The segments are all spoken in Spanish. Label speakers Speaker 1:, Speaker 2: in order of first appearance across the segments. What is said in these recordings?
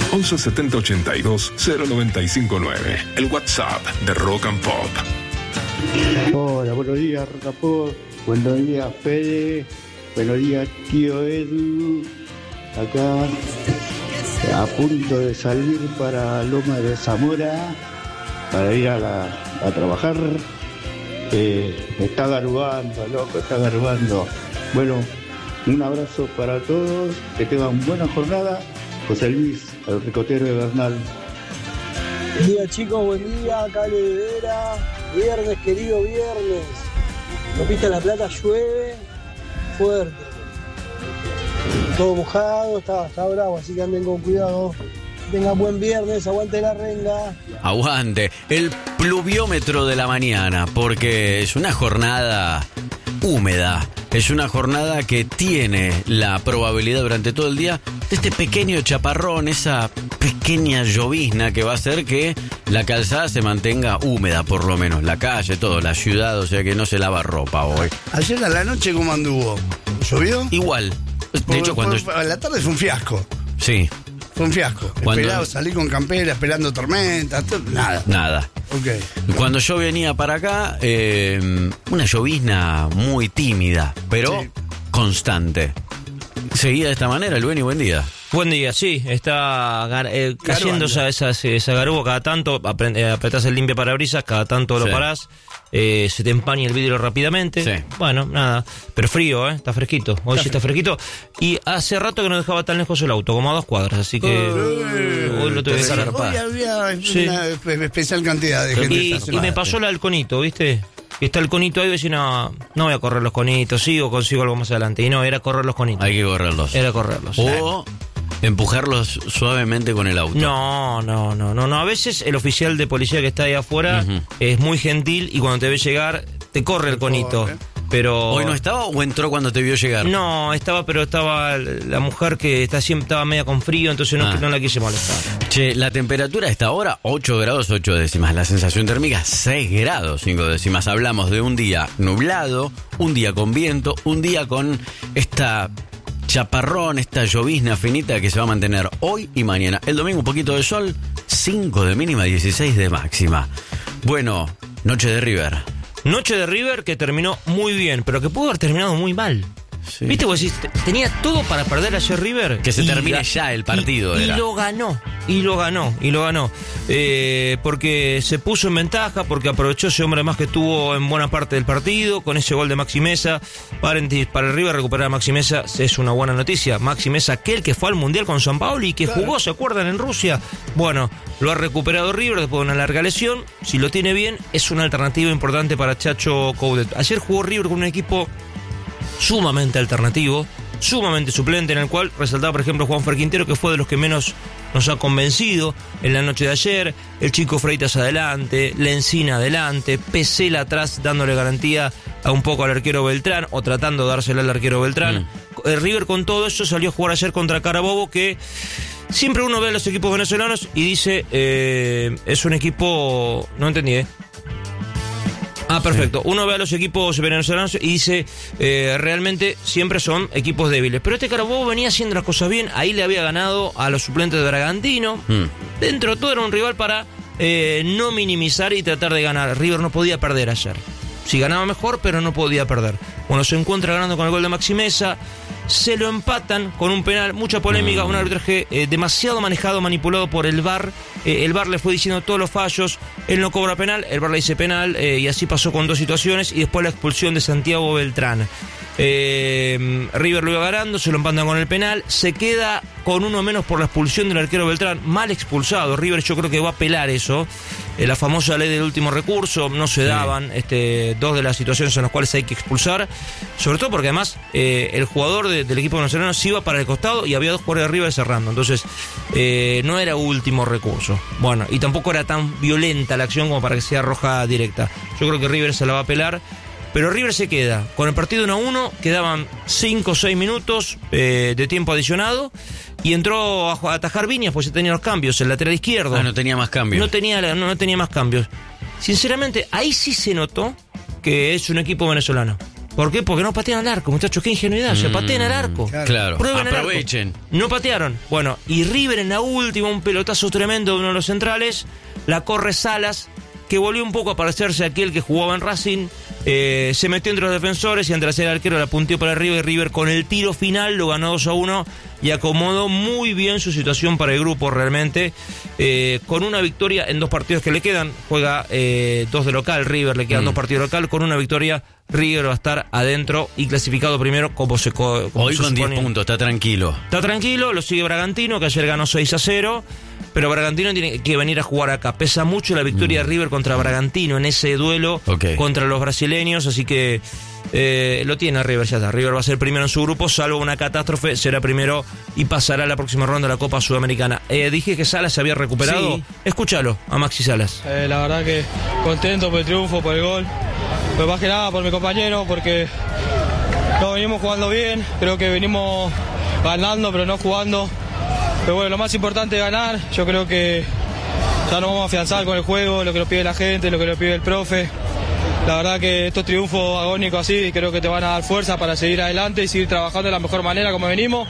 Speaker 1: 11 70 82 0959. El WhatsApp de Rock and Pop.
Speaker 2: Hola, buenos días, Rock and Pop. Buenos días, Fede. Buenos días, tío Edu. Acá, a punto de salir para Loma de Zamora para ir a trabajar. Está garubando, loco, está garubando. Bueno, un abrazo para todos, que tengan buena jornada. José Luis, el ricotero de Bernal.
Speaker 3: Buen día, chicos, buen día, acá de Vera. Viernes, querido viernes. La pista de La Plata llueve fuerte. Todo mojado, está bravo, así que anden con cuidado. Tengan buen viernes, aguante la renga.
Speaker 4: Aguante el pluviómetro de la mañana, porque es una jornada húmeda. Es una jornada que tiene la probabilidad durante todo el día de este pequeño chaparrón, esa pequeña llovizna que va a hacer que la calzada se mantenga húmeda, por lo menos. La calle, todo, la ciudad, o sea que no se lava ropa hoy.
Speaker 5: Ayer a la noche, ¿cómo anduvo? ¿Llovió?
Speaker 4: Igual. De hecho, cuando...
Speaker 5: A la tarde fue un fiasco.
Speaker 4: Sí.
Speaker 5: Fue un fiasco. Esperado, salí con campera, esperando tormentas, nada. Okay.
Speaker 4: Cuando yo venía para acá, una llovizna muy tímida, pero sí, constante. Seguía de esta manera, el Beni, buen día.
Speaker 6: Buen día, sí, está cayendo esa garuba cada tanto, apretás el limpia parabrisas, cada tanto lo parás, se te empaña el vidrio rápidamente. Sí. Bueno, nada, pero frío, está fresquito, hoy sí está fresquito. Y hace rato que no dejaba tan lejos el auto, como a 2 cuadras, así que hoy lo tuve que zarpar.
Speaker 5: Hoy había una especial cantidad de gente.
Speaker 6: Y me pasó el halconito, ¿viste? Que está el conito ahí, y decía, no voy a correr los conitos, sí, o consigo algo más adelante. Y no, era correr los conitos.
Speaker 4: Hay que correrlos.
Speaker 6: Era correrlos.
Speaker 4: O empujarlos suavemente con el auto.
Speaker 6: No. A veces el oficial de policía que está ahí afuera es muy gentil y cuando te ve llegar, te corre el conito. Pero...
Speaker 4: ¿Hoy no estaba o entró cuando te vio llegar?
Speaker 6: No, estaba la mujer que estaba media con frío, entonces no la quise molestar.
Speaker 4: Che, la temperatura a esta hora, 8 grados 8 décimas. La sensación térmica, 6 grados 5 décimas. Hablamos de un día nublado, un día con viento, un día con esta chaparrón, esta llovizna finita que se va a mantener hoy y mañana. El domingo un poquito de sol, 5 de mínima, 16 de máxima. Bueno, noche de River.
Speaker 6: Noche de River que terminó muy bien, pero que pudo haber terminado muy mal. Sí. ¿Viste? Vos decís, tenía todo para perder ayer River.
Speaker 4: Que se termine ya el partido.
Speaker 6: Y lo ganó. Porque se puso en ventaja, porque aprovechó ese hombre más que estuvo en buena parte del partido, con ese gol de Maxi Meza. Para el River recuperar a Maxi Meza es una buena noticia. Maxi Meza, aquel que fue al Mundial con San Paolo y que jugó, ¿se acuerdan? En Rusia. Bueno, lo ha recuperado River después de una larga lesión. Si lo tiene bien, es una alternativa importante para Chacho Coudet. Ayer jugó River con un equipo sumamente alternativo, sumamente suplente, en el cual resaltaba, por ejemplo, Juanfer Quintero, que fue de los que menos nos ha convencido en la noche de ayer. El Chico Freitas adelante, Lencina adelante, Pesela atrás dándole garantía a un poco al arquero Beltrán, o tratando de dársela al arquero Beltrán. River con todo eso salió a jugar ayer contra Carabobo, que siempre uno ve a los equipos venezolanos y dice, es un equipo... No entendí, perfecto. Uno ve a los equipos venezolanos y dice, realmente siempre son equipos débiles. Pero este Carabobo venía haciendo las cosas bien. Ahí le había ganado a los suplentes de Bragantino. Dentro de todo era un rival para no minimizar y tratar de ganar. River no podía perder ayer. Si ganaba mejor, pero no podía perder. Bueno, se encuentra ganando con el gol de Maxi Meza. Se lo empatan con un penal, mucha polémica, un arbitraje demasiado manejado, manipulado por el VAR. El VAR le fue diciendo todos los fallos, él no cobra penal, el VAR le dice penal, y así pasó con 2 situaciones, y después la expulsión de Santiago Beltrán. River lo iba ganando, se lo empatan con el penal, se queda con uno menos por la expulsión del arquero Beltrán, mal expulsado. River yo creo que va a apelar eso, la famosa ley del último recurso, no se daban 2 de las situaciones en las cuales hay que expulsar, sobre todo porque además el jugador del equipo venezolano se iba para el costado y había 2 jugadores de River cerrando, entonces no era último recurso. Bueno, y tampoco era tan violenta la acción como para que sea roja directa. Yo creo que River se la va a apelar. Pero River se queda con el partido 1-1, quedaban 5 o 6 minutos de tiempo adicionado, y entró a atajar Viñas, pues se tenía los cambios, el lateral izquierdo.
Speaker 4: No tenía más cambios.
Speaker 6: No tenía más cambios. Sinceramente, ahí sí se notó que es un equipo venezolano. ¿Por qué? Porque no patean al arco, muchachos, qué ingenuidad. Se patean al arco.
Speaker 4: Claro,
Speaker 6: Prueben
Speaker 4: aprovechen.
Speaker 6: El arco. No patearon. Bueno, y River en la última, un pelotazo tremendo de uno de los centrales, la corre Salas, que volvió un poco a parecerse a aquel que jugaba en Racing, se metió entre los defensores y ante el arquero la punteó para River, y River con el tiro final lo ganó 2-1 y acomodó muy bien su situación para el grupo realmente, con una victoria en 2 partidos que le quedan. Juega 2 de local, River le quedan 2 partidos de local. Con una victoria River va a estar adentro y clasificado primero como
Speaker 4: hoy con 10 puntos, está tranquilo.
Speaker 6: Está tranquilo, lo sigue Bragantino, que ayer ganó 6-0. Pero Bragantino tiene que venir a jugar acá. Pesa mucho la victoria de River contra Bragantino en ese duelo contra los brasileños, así que lo tiene River, ya está. River va a ser primero en su grupo, salvo una catástrofe, será primero y pasará a la próxima ronda de la Copa Sudamericana. Dije que Salas se había recuperado. Sí. Escúchalo a Maxi Salas.
Speaker 7: La verdad que contento por el triunfo, por el gol, pero más que nada por mi compañero, porque no venimos jugando bien, creo que venimos ganando pero no jugando. Pero bueno, lo más importante es ganar. Yo creo que ya nos vamos a afianzar con el juego, lo que nos pide la gente, lo que nos pide el profe. La verdad que estos triunfos agónicos así creo que te van a dar fuerza para seguir adelante y seguir trabajando de la mejor manera como venimos.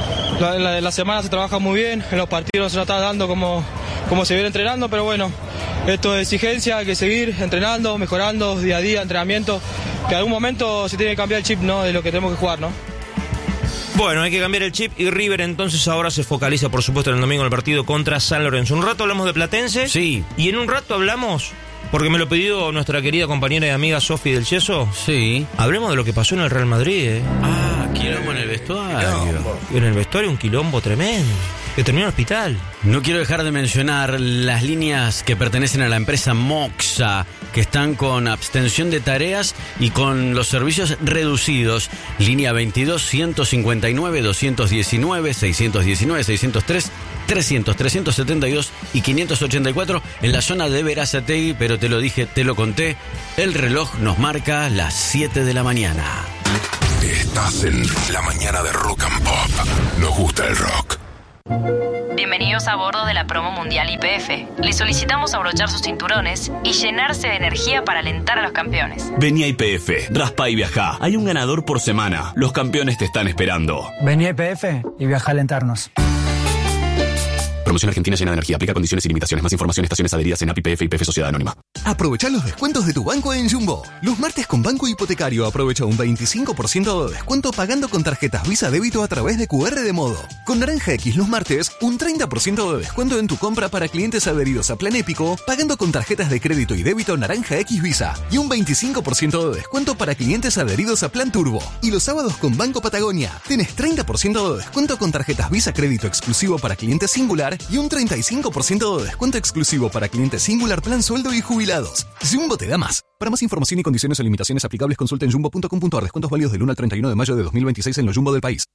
Speaker 7: En la semana se trabaja muy bien, en los partidos se nos está dando como se viene entrenando, pero bueno, esto es exigencia, hay que seguir entrenando, mejorando día a día, entrenamiento, que en algún momento se tiene que cambiar el chip, ¿no?, de lo que tenemos que jugar, ¿no?
Speaker 6: Bueno, hay que cambiar el chip y River entonces ahora se focaliza, por supuesto, en el domingo en el partido contra San Lorenzo. Un rato hablamos de Platense.
Speaker 4: Sí.
Speaker 6: Y en un rato hablamos, porque me lo pidió nuestra querida compañera y amiga Sofi del Yeso.
Speaker 4: Sí.
Speaker 6: Hablemos de lo que pasó en el Real Madrid,
Speaker 4: quilombo en el vestuario.
Speaker 6: En el vestuario un quilombo tremendo, que terminó en el hospital.
Speaker 4: No quiero dejar de mencionar las líneas que pertenecen a la empresa Moxa, que están con abstención de tareas y con los servicios reducidos. Línea 22, 159, 219, 619, 603, 300, 372 y 584 en la zona de Verazategui, pero te lo dije, te lo conté, el reloj nos marca las 7 de la mañana.
Speaker 1: Estás en la mañana de Rock and Pop. Nos gusta el rock.
Speaker 8: Bienvenidos a bordo de la promo mundial YPF. Les solicitamos abrochar sus cinturones y llenarse de energía para alentar a los campeones.
Speaker 9: Vení a YPF, raspa y viajá. Hay un ganador por semana. Los campeones te están esperando.
Speaker 10: Vení a YPF y viaja a alentarnos.
Speaker 9: Promoción Argentina llena de energía. Aplica condiciones y limitaciones. Más información, estaciones adheridas en API, YPF Sociedad Anónima.
Speaker 11: Aprovecha los descuentos de tu banco en Jumbo. Los martes con Banco Hipotecario aprovecha un 25% de descuento pagando con tarjetas Visa Débito a través de QR de Modo. Con Naranja X los martes, un 30% de descuento en tu compra para clientes adheridos a Plan Épico pagando con tarjetas de crédito y débito Naranja X Visa. Y un 25% de descuento para clientes adheridos a Plan Turbo. Y los sábados con Banco Patagonia, tienes 30% de descuento con tarjetas Visa Crédito exclusivo para clientes Singular y un 35% de descuento exclusivo para clientes Singular, Plan Sueldo y jubilados. Jumbo te da más. Para más información y condiciones o limitaciones aplicables, consulta en jumbo.com.ar. Descuentos válidos del 1 al 31 de mayo de 2026 en los Jumbo del país.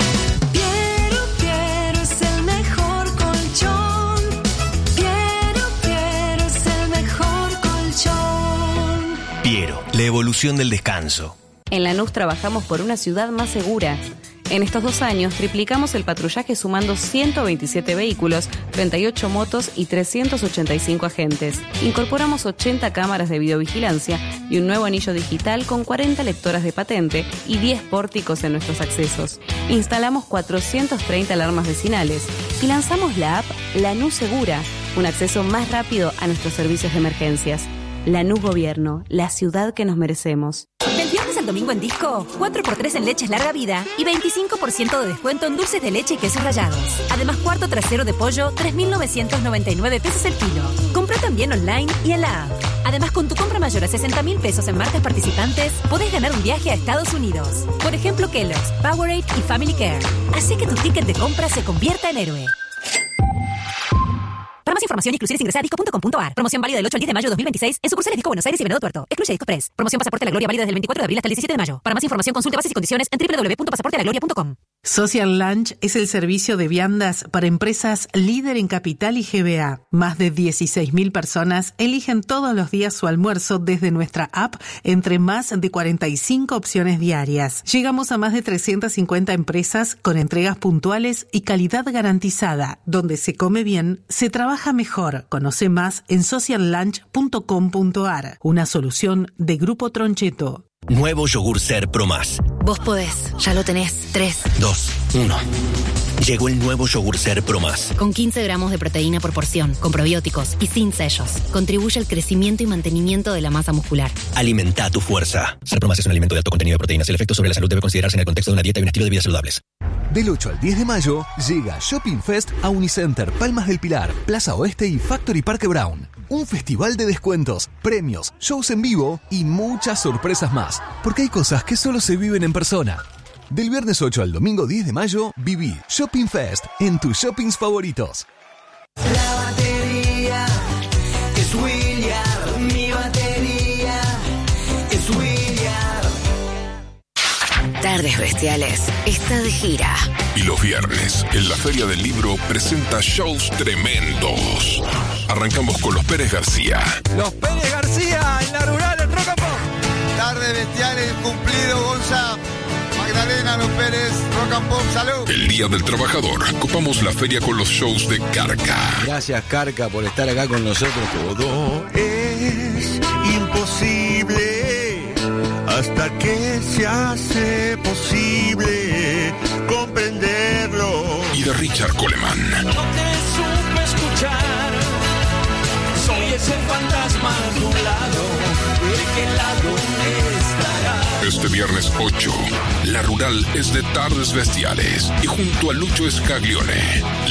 Speaker 12: Piero es el mejor colchón. Piero es el mejor colchón.
Speaker 13: Piero, la evolución del descanso.
Speaker 14: En Lanús trabajamos por una ciudad más segura. En estos 2 años triplicamos el patrullaje sumando 127 vehículos, 38 motos y 385 agentes. Incorporamos 80 cámaras de videovigilancia y un nuevo anillo digital con 40 lectoras de patente y 10 pórticos en nuestros accesos. Instalamos 430 alarmas vecinales y lanzamos la app Lanús Segura, un acceso más rápido a nuestros servicios de emergencias. Lanús Gobierno, la ciudad que nos merecemos.
Speaker 15: Del viernes al domingo en Disco, 4x3 en leches larga vida y 25% de descuento en dulces de leche y quesos rallados. Además, cuarto trasero de pollo, 3.999 pesos el kilo. Compra también online y en la app. Además, con tu compra mayor a 60.000 pesos en marcas participantes, podés ganar un viaje a Estados Unidos. Por ejemplo, Kellogg's, Powerade y Family Care. Así que tu ticket de compra se convierta en héroe. Para más información y exclusiones ingresa a disco.com.ar. Promoción válida del 8 al 10 de mayo de 2026 en sucursales Disco Buenos Aires y Venado Tuerto. Excluye Disco Press. Promoción Pasaporte a la Gloria válida desde el 24 de abril hasta el 17 de mayo. Para más información consulte bases y condiciones en www.pasaportealagloria.com.
Speaker 16: Social Lunch es el servicio de viandas para empresas líder en Capital y GBA. Más de 16.000 personas eligen todos los días su almuerzo desde nuestra app entre más de 45 opciones diarias. Llegamos a más de 350 empresas con entregas puntuales y calidad garantizada. Donde se come bien, se trabaja mejor. Conoce más en sociallunch.com.ar. Una solución de Grupo Troncheto.
Speaker 13: Nuevo yogur Ser Pro Más.
Speaker 15: Vos podés, ya lo tenés. 3,
Speaker 13: 2, 1. Llegó el nuevo yogur Ser Pro Más.
Speaker 15: Con 15 gramos de proteína por porción, con probióticos y sin sellos. Contribuye al crecimiento y mantenimiento de la masa muscular.
Speaker 13: Alimenta tu fuerza. Ser Pro Más es un alimento de alto contenido de proteínas. El efecto sobre la salud debe considerarse en el contexto de una dieta y un estilo de vida saludables.
Speaker 11: Del 8 al 10 de mayo, llega Shopping Fest a Unicenter, Palmas del Pilar, Plaza Oeste y Factory Parque Brown. Un festival de descuentos, premios, shows en vivo y muchas sorpresas más. Porque hay cosas que solo se viven en persona. Del viernes 8 al domingo 10 de mayo, viví Shopping Fest en tus shoppings favoritos.
Speaker 12: La batería es William, mi batería es William.
Speaker 17: Tardes Bestiales está de gira.
Speaker 1: Y los viernes, en la Feria del Libro, presenta shows tremendos. Arrancamos con los Pérez García.
Speaker 18: Los Pérez García en la rural en Rock and Pop.
Speaker 19: Tardes Bestiales, cumplido, Gonza. Magdalena, Los Pérez, Rock and Pop, salud.
Speaker 1: El Día del Trabajador, copamos la feria con los shows de Carca.
Speaker 5: Gracias, Carca, por estar acá con nosotros.
Speaker 20: Todo es imposible hasta que se hace posible comprenderlo.
Speaker 1: Y de Richard Coleman.
Speaker 12: No te supe escuchar, soy ese fantasma de un lado, ¿de qué lado estará?
Speaker 1: Este viernes 8, la rural es de Tardes Bestiales y junto a Lucho Scaglione,